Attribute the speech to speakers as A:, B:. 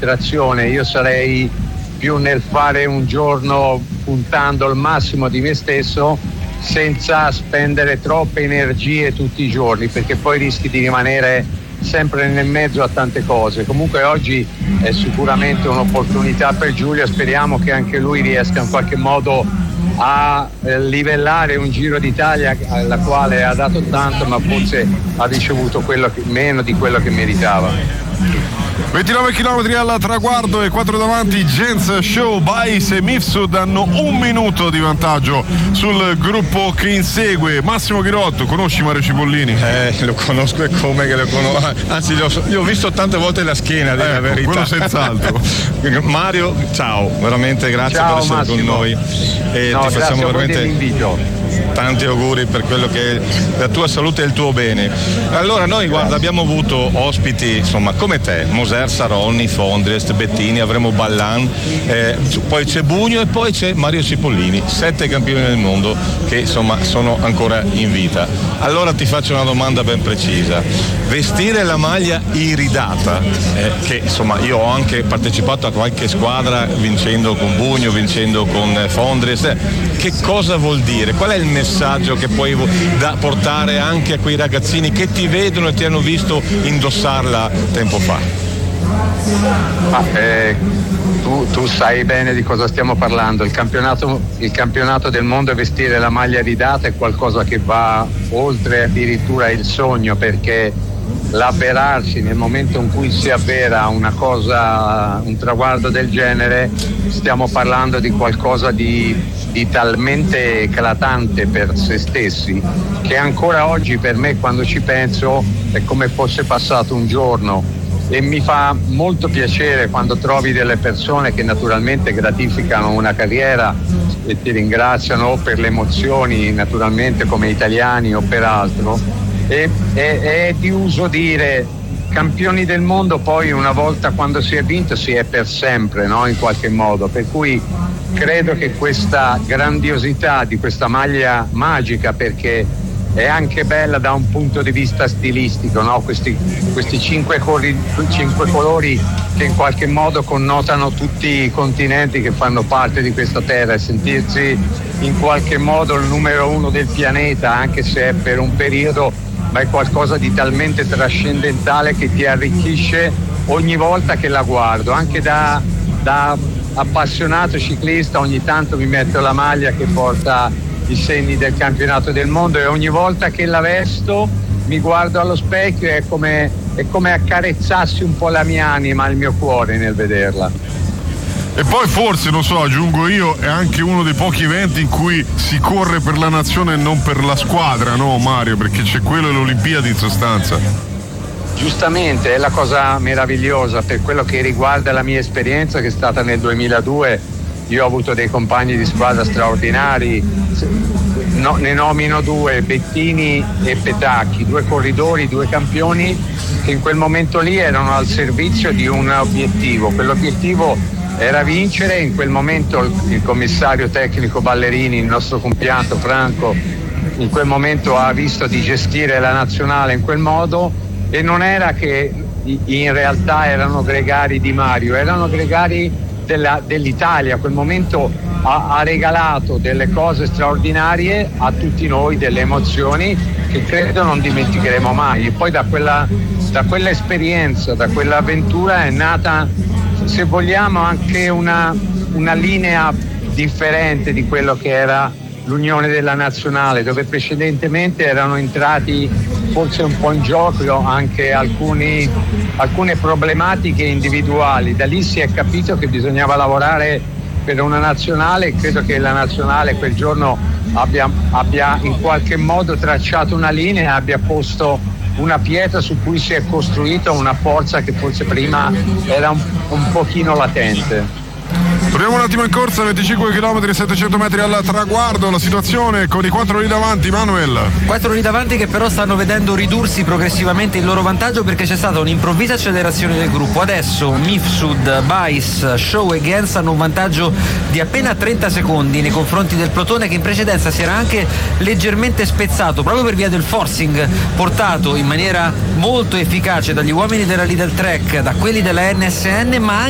A: concentrazione. Io sarei più nel fare un giorno puntando al massimo di me stesso, senza spendere troppe energie tutti i giorni, perché poi rischi di rimanere sempre nel mezzo a tante cose. Comunque oggi è sicuramente un'opportunità per Giulio, speriamo che anche lui riesca in qualche modo a livellare un Giro d'Italia alla quale ha dato tanto, ma forse ha ricevuto meno di quello che meritava.
B: 29 km al traguardo e 4 davanti. Jens, Show, Bais e Mifsud hanno 1 minuto di vantaggio sul gruppo che insegue. Massimo Ghirotto, conosci Mario Cipollini?
C: Lo conosco, e come che lo conosco, anzi gli ho visto tante volte la schiena, della verità.
B: Quello senz'altro.
C: Mario, ciao, veramente grazie per essere
A: Massimo.
C: con noi e ti facciamo veramente tanti auguri per quello che è la tua salute e il tuo bene. Allora noi guarda, abbiamo avuto ospiti insomma come te, Moser, Saronni, Fondrest, Bettini, avremo Ballan, poi c'è Bugno e poi c'è Mario Cipollini, 7 campioni del mondo che insomma sono ancora in vita. Allora ti faccio una domanda ben precisa: vestire la maglia iridata, che insomma io ho anche partecipato a qualche squadra vincendo con Bugno, vincendo con Fondrest, che cosa vuol dire? Qual è il messaggio che puoi da portare anche a quei ragazzini che ti vedono e ti hanno visto indossarla tempo fa?
A: Tu sai bene di cosa stiamo parlando. Il campionato del mondo e vestire la maglia iridata è qualcosa che va oltre addirittura il sogno, perché l'avverarsi nel momento in cui si avvera un traguardo del genere, stiamo parlando di qualcosa di talmente eclatante per se stessi che ancora oggi per me, quando ci penso, è come fosse passato un giorno. E mi fa molto piacere quando trovi delle persone che naturalmente gratificano una carriera e ti ringraziano o per le emozioni naturalmente come italiani o per altro. E è di uso dire campioni del mondo, poi una volta quando si è vinto si è per sempre, no? In qualche modo, per cui credo che questa grandiosità di questa maglia magica, perché è anche bella da un punto di vista stilistico, no? Questi 5 colori che in qualche modo connotano tutti i continenti che fanno parte di questa terra, e sentirsi in qualche modo il numero 1 del pianeta, anche se è per un periodo, ma è qualcosa di talmente trascendentale che ti arricchisce ogni volta che la guardo. Anche da appassionato ciclista ogni tanto mi metto la maglia che porta i segni del campionato del mondo, e ogni volta che la vesto mi guardo allo specchio e è come accarezzassi un po' la mia anima, il mio cuore nel vederla.
B: E poi forse, non so, aggiungo io, è anche uno dei pochi eventi in cui si corre per la nazione e non per la squadra, no Mario? Perché c'è quello e l'Olimpiadi in sostanza.
A: Giustamente, è la cosa meravigliosa per quello che riguarda la mia esperienza, che è stata nel 2002. Io ho avuto dei compagni di squadra straordinari, ne nomino 2, Bettini e Petacchi, 2 corridori, 2 campioni che in quel momento lì erano al servizio di un obiettivo. Quell'obiettivo era vincere. In quel momento il commissario tecnico Ballerini, il nostro compianto Franco, in quel momento ha visto di gestire la nazionale in quel modo, e non era che in realtà erano gregari di Mario, erano gregari dell'Italia. Quel momento ha regalato delle cose straordinarie a tutti noi, delle emozioni che credo non dimenticheremo mai. E poi da quell'esperienza, da quell'avventura è nata, se vogliamo, anche una linea differente di quello che era l'Unione della Nazionale, dove precedentemente erano entrati forse un po' in gioco anche alcune problematiche individuali. Da lì si è capito che bisognava lavorare per una nazionale, e credo che la nazionale quel giorno abbia in qualche modo tracciato una linea e abbia posto una pietra su cui si è costruita una forza che forse prima era un pochino latente.
B: Torniamo un attimo in corsa, 25 km, 700 metri al traguardo. La situazione con i 4 lì davanti, Manuel.
D: 4 lì davanti che però stanno vedendo ridursi progressivamente il loro vantaggio, perché c'è stata un'improvvisa accelerazione del gruppo. Adesso Mifsud, Bais, Show e Gens hanno un vantaggio di appena 30 secondi nei confronti del plotone, che in precedenza si era anche leggermente spezzato proprio per via del forcing portato in maniera molto efficace dagli uomini della Lidl Trek, da quelli della NSN, ma anche